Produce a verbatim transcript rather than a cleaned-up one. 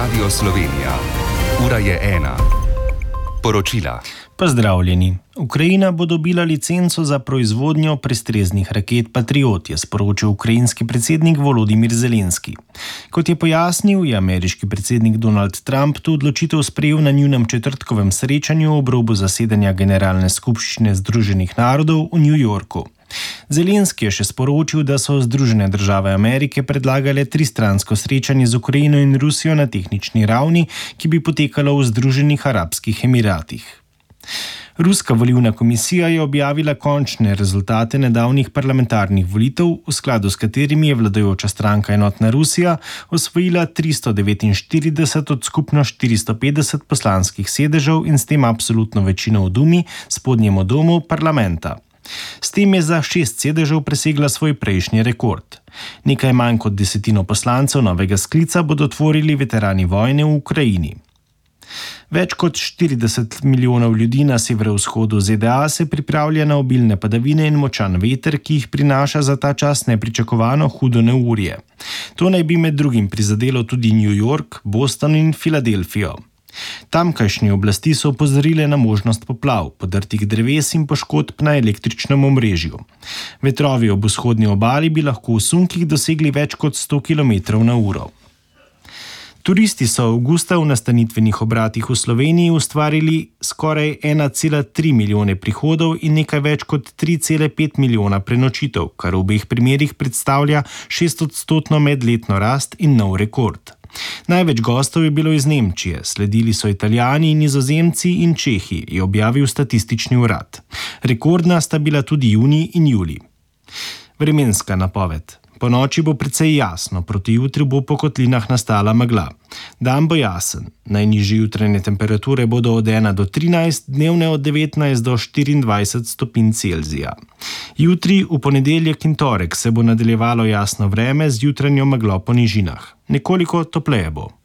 Radio Slovenija. Ura je ena. Poročila. Pozdravljeni. Ukrajina bo dobila licenco za proizvodnjo prestreznih raket Patriot, je sporočil ukrajinski predsednik Volodimir Zelenski. Kot je pojasnil, je ameriški predsednik Donald Trump to odločitev sprejel na njunem četrtkovem srečanju ob robu zasedanja Generalne skupščine Združenih narodov v New Yorku. Zelenski je še sporočil, da so Združene države Amerike predlagale tristransko srečanje z Ukrajino in Rusijo na tehnični ravni, ki bi potekalo v Združenih arabskih emiratih. Ruska volilna komisija je objavila končne rezultate nedavnih parlamentarnih volitev, v skladu s katerimi je vladajoča stranka Enotna Rusija osvojila tristo devetinštirideset od skupno štiristo petdeset poslanskih sedežev in s tem absolutno večino v Dumi, spodnjem domu parlamenta. S tem je za šest sedežev presegla svoj prejšnji rekord. Nekaj manj kot desetino poslancev novega sklica bodo tvorili veterani vojne v Ukrajini. Več kot štirideset milijonov ljudi na severovzhodu Z D A se pripravlja na obilne padavine in močan veter, ki jih prinaša za ta čas nepričakovano hudo neurje. To naj bi med drugim prizadelo tudi New York, Boston in Filadelfijo. Tamkajšnje oblasti so opozorile na možnost poplav, podrtih dreves in poškodb na električnem omrežju. Vetrovi ob vzhodni obali bi lahko v sunkih dosegli več kot sto kilometrov na uro. Turisti so avgusta v nastanitvenih obratih v Sloveniji ustvarili skoraj ena cela tri milijone prihodov in nekaj več kot tri cele pet milijona prenočitev, kar v obeh primerih predstavlja šestodstotno medletno rast in nov rekord. Največ gostov je bilo iz Nemčije, sledili so Italijani, Nizozemci in Čehi, je objavil statistični urad. Rekordna sta bila tudi junij in julij. Vremenska napoved. Po noči bo precej jasno, proti jutri bo po kotlinah nastala megla. Dan bo jasen, najnižje jutranje temperature bodo od ena do trinajst, dnevne od devetnajst do štiriindvajset stopinj Celzija. Jutri, v ponedeljek in torek, se bo nadaljevalo jasno vreme z jutranjo meglo po nižinah. Nekoliko topleje bo.